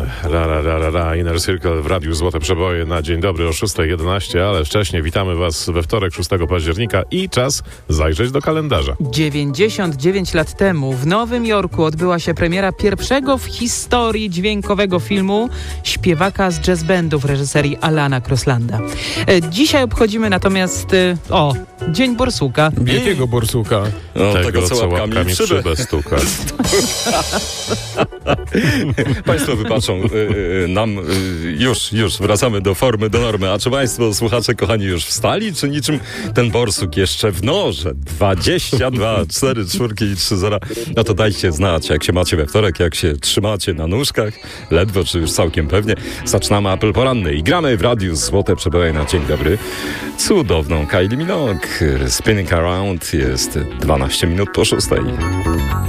Inner Circle w Radiu Złote Przeboje na dzień dobry o 6:11, ale wcześniej witamy Was we wtorek 6 października i czas zajrzeć do kalendarza. 99 lat temu w Nowym Jorku odbyła się premiera pierwszego w historii dźwiękowego filmu śpiewaka z jazz bandu w reżyserii Alana Crosslanda. Dzisiaj obchodzimy natomiast Dzień Borsuka. Jakiego borsuka? Tego, co łapkami w szybę stuka. Państwo wybaczą nam, już wracamy do formy, do normy. A czy Państwo, słuchacze kochani, już wstali? Czy niczym ten borsuk jeszcze w norze? 22, 4, 4 i 3, 0. No to dajcie znać, jak się macie we wtorek, jak się trzymacie na nóżkach, ledwo czy już całkiem pewnie. Zaczynamy apel poranny i gramy w Radiu Złote Przeboje na dzień dobry. Cudowną Kylie Minogue. Spinning Around jest 12 minut po 6.